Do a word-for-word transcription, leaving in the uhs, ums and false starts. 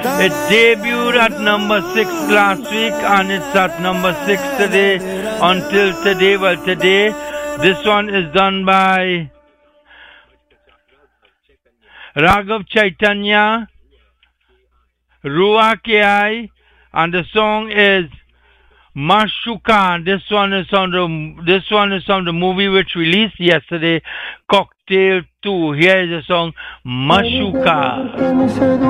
It debuted at number six last week and it's at number six today until today. Well, today, this one is done by Raghav Chaitanya, Ruha K I, and the song is Mashuka. This one is on the this one is on the movie which released yesterday, Cocktail two. Here is the song Mashuka.